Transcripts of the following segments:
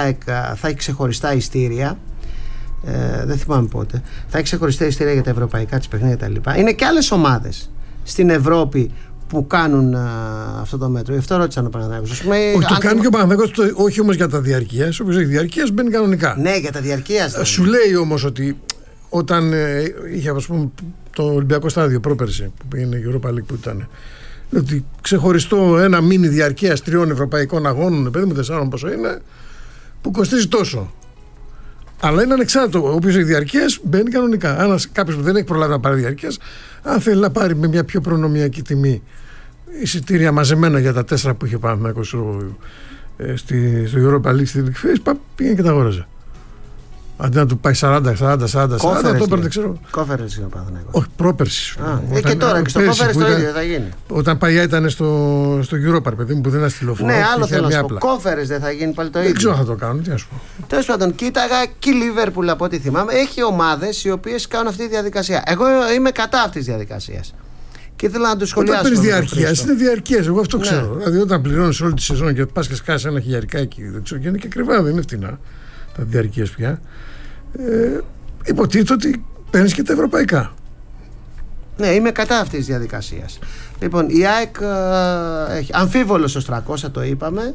ΑΕΚ θα έχει ξεχωριστά ειστήρια. Δεν θυμάμαι πότε. Θα έχει ξεχωριστά ειστήρια για τα ευρωπαϊκά της παιχνίδια κτλ. Είναι και άλλες ομάδες στην Ευρώπη που κάνουν αυτό το μέτρο. Γι' αυτό ρώτησαν ο Παναθηναϊκός. Όχι, το κάνει και ο Παναθηναϊκός, όχι όμως για τα διαρκείας. Όποιος έχει διαρκείας μπαίνει κανονικά. Ναι, για τα διαρκείας. Σου λέει όμως ότι όταν είχε, ας πούμε, το Ολυμπιακό στάδιο πρόπερση που πήγαινε Europa League που ήταν, ότι ξεχωριστό ένα μίνι διαρκείας 3 ευρωπαϊκών αγώνων, παιδί μου 4 πόσο είναι, που κοστίζει τόσο. Αλλά είναι ανεξάρτητο. Όποιος έχει διαρκείας μπαίνει κανονικά. Κάποιος που δεν έχει προλάβει να πάρει διαρκείας, αν θέλει να πάρει με μια πιο προνομιακή τιμή εισιτήρια μαζεμένα για τα 4 που είχε πάνω στο Europa League στη League Phase, πήγαινε και τα αγόραζε. Αντί να του πάει 40, το έπαιρνε, ξέρω. Κόφερες είναι ο Παναθηναϊκός. Όχι, πρόπερση. Και τώρα και στο Κόφερες το ίδιο θα γίνει. Όταν παλιά ήταν στο Europa, παιδί μου, που δεν αστυλοφόρο. Ναι, άλλο θέλω να σου πω. Κόφερες δεν θα γίνει πάλι το ίδιο. Δεν ξέρω αν θα το κάνουν, τι να σου πω. Τέλος πάντων, κοίταγα και η Liverpool από ό,τι θυμάμαι. Έχει ομάδες οι οποίες κάνουν αυτή τη διαδικασία. Εγώ είμαι κατά αυτής της διαδικασίας. Και ήθελα να το σχολιάσω. Όταν παίρνεις διαρκείας, είναι διαρκείας. Εγώ αυτό ξέρω. Δηλαδή, όταν πληρώνεις όλη τη σεζόν και πας και σκάσεις ένα χιλιαρικά εκεί, δεν ξέρω, και είναι και ακριβά, δεν είναι φτηνά τα διαρκείας πια. Υποτίθεται ότι παίρνεις και τα ευρωπαϊκά. Ναι, είμαι κατά αυτής της διαδικασίας. Λοιπόν, η ΑΕΚ έχει αμφίβολο στο 300, το είπαμε.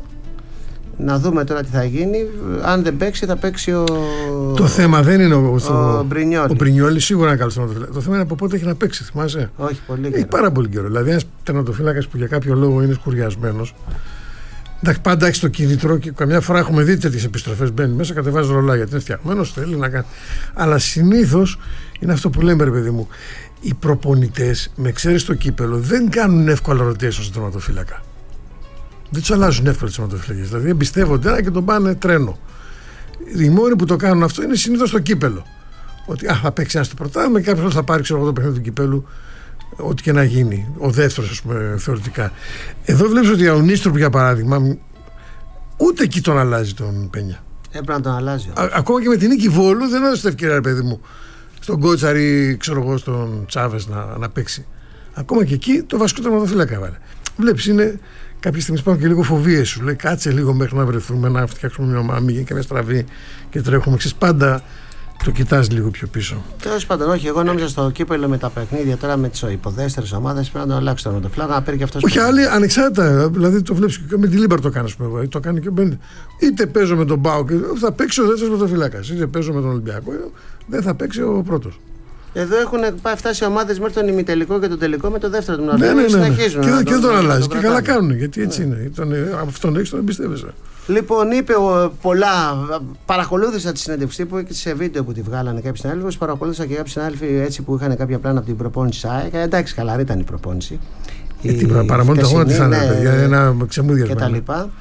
Να δούμε τώρα τι θα γίνει. Αν δεν παίξει, θα παίξει ο. Το θέμα δεν είναι ο Μπρινιόλι. Ο Μπρινιόλι σίγουρα είναι καλός τερματοφύλακας. Το θέμα είναι από πότε έχει να παίξει, θυμάσαι. Όχι, πολύ καιρό. Έχει πάρα πολύ καιρό. Δηλαδή, ένας τερματοφύλακας που για κάποιο λόγο είναι σκουριασμένος. Εντάξει, πάντα έχει το κίνητρο και καμιά φορά έχουμε δει τέτοιες επιστροφές. Μπαίνει μέσα, κατεβάζει ρολά γιατί είναι φτιαγμένος, θέλει να κάνει. Αλλά συνήθως είναι αυτό που λέμε, ρε παιδί μου. Οι προπονητές, με εξαίρεση το κύπελο, δεν κάνουν εύκολα rotation στον τερματοφύλακα. Δεν τους αλλάζουν εύκολα τους τερματοφύλακες. Δηλαδή εμπιστεύονται ένα και τον πάνε τρένο. Οι μόνοι που το κάνουν αυτό είναι συνήθως το κύπελο. Ότι θα παίξει ένα στο πρωτάθλημα και κάποιος θα πάρει το παιχνίδι του κυπέλου. Ό,τι και να γίνει, ο δεύτερος, ας πούμε, θεωρητικά. Εδώ βλέπεις ότι ο Νίστροπ, για παράδειγμα, ούτε εκεί τον αλλάζει τον Πένια. Έπρεπε να τον αλλάζει. Ακόμα και με την νίκη Βόλου δεν έδωσε την ευκαιρία, ρε παιδί μου, στον Κότσαρη, ξέρω εγώ, στον Τσάβες να παίξει. Ακόμα και εκεί το βασικό τερματοφύλακα βάλε. Βλέπεις, είναι κάποια στιγμή υπάρχουν και λίγο φοβίες σου. Λέει, κάτσε λίγο μέχρι να βρεθούμε, να φτιάξουμε μια ομάδα, μην γίνει καμία στραβή και τρέχουμε. Ξέρεις, πάντα το κοιτάς λίγο πιο πίσω. Τέλος πάντων, όχι. Εγώ νόμιζα στο κύπελο με τα παιχνίδια τώρα με τις υποδέστερες ομάδες πρέπει να τον αλλάξει το τερματοφύλακα, να παίρνει και αυτός. Όχι, άλλοι ανεξάρτητα. Δηλαδή το βλέπεις και με τη Λίμπαρ το κάνει, πούμε. Το κάνει και μπαίνει. Είτε παίζω με τον Μπάουκ, θα παίξει ο δεύτερος τερματοφύλακας. Είτε παίζω με τον Ολυμπιακό, δεν θα παίξει ο πρώτος. Εδώ έχουν φτάσει ομάδες μέχρι τον ημιτελικό και τον τελικό με το δεύτερο του Μνημονίου. Ναι. Συνεχίζουν. Και δεν τον αλλάζει. Και καλά κάνουν. Γιατί έτσι είναι. Από αυτόν έχεις, τον εμπιστεύεσαι. Λοιπόν, είπε πολλά. Παρακολούθησα τη συνέντευξη που και σε βίντεο που τη βγάλανε κάποιοι συνάδελφοι. Παρακολούθησα και κάποιοι συνάδελφοι έτσι που είχαν κάποια πλάνα από την προπόνηση ΑΕΚ. Εντάξει, χαλαρή ήταν η προπόνηση. Παρά μόνο τα γόνα τι θα είναι, για ένα ξεμούδιασμα.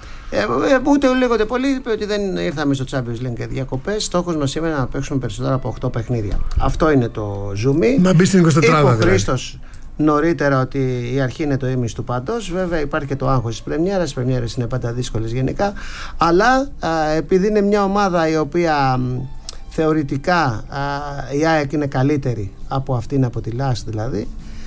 Ούτε λίγο ούτε πολύ είπε ότι δεν ήρθαμε στο Champions League και διακοπές. Στόχος μας σήμερα να παίξουμε περισσότερα από 8 παιχνίδια. Αυτό είναι το ζουμί. Να μπει στην 23η. Είπε ο Χρήστος νωρίτερα ότι η αρχή είναι το ίμιση του παντός. Βέβαια υπάρχει και το άγχος της πρεμιέρας. Οι πρεμιέρες είναι πάντα δύσκολες γενικά. Αλλά επειδή είναι μια ομάδα η οποία θεωρητικά η ΑΕΚ είναι καλύτερη από αυτήν, από τη ΛΑΣ δηλαδή,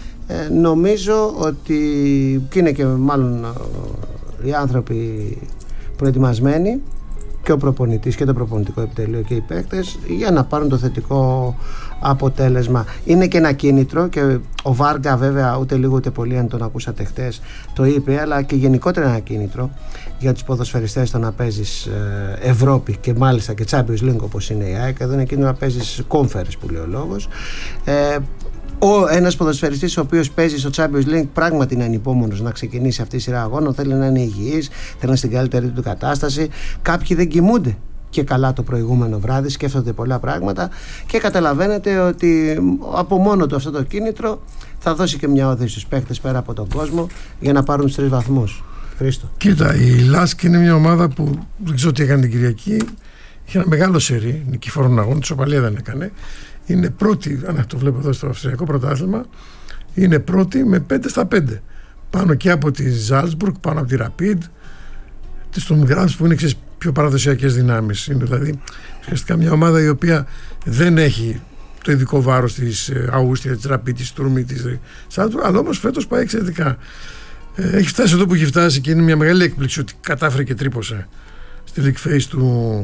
νομίζω ότι και είναι και μάλλον οι άνθρωποι προετοιμασμένοι, και ο προπονητής και το προπονητικό επιτελείο και οι παίκτες, για να πάρουν το θετικό αποτέλεσμα. Είναι και ένα κίνητρο, και ο Βάργα βέβαια ούτε λίγο ούτε πολύ, αν τον ακούσατε χτες, το είπε, αλλά και γενικότερα ένα κίνητρο για τους ποδοσφαιριστές το να παίζεις Ευρώπη και μάλιστα και Champions League όπως είναι η ΑΕΚ. Εδώ είναι κίνητρο να παίζεις Conference που λέει ο λόγος. Ένας ποδοσφαιριστής ο οποίος παίζει στο Champions League πράγματι είναι ανυπόμονος να ξεκινήσει αυτή η σειρά αγώνων, θέλει να είναι υγιής, θέλει να είναι στην καλύτερη του κατάσταση. Κάποιοι δεν κοιμούνται και καλά το προηγούμενο βράδυ, σκέφτονται πολλά πράγματα και καταλαβαίνετε ότι από μόνο του αυτό το κίνητρο θα δώσει και μια όθηση στους παίκτες πέρα από τον κόσμο για να πάρουν τους 3 βαθμούς. Χρήστο. Κοίτα, η ΛΑΣΚ είναι μια ομάδα που δεν ξέρω τι έκανε την Κυριακή. Είχε ένα μεγάλο σερί νικηφόρων αγώνων, τη σοπαλία δεν έκανε. Είναι πρώτη, αν το βλέπω εδώ στο Αυστριακό πρωτάθλημα, είναι πρώτη με 5-5. Πάνω και από τη Ζάλτσμπουργκ, πάνω από τη Rapid, τη Sturm που είναι πιο παραδοσιακές δυνάμεις. Είναι δηλαδή ουσιαστικά μια ομάδα η οποία δεν έχει το ειδικό βάρος της Αούστρια, της Rapid, της Sturm, της Salzburg, αλλά όμως φέτος πάει εξαιρετικά. Έχει φτάσει εδώ που έχει φτάσει και είναι μια μεγάλη έκπληξη ότι κατάφερε και τρύπωσε στη League Phase του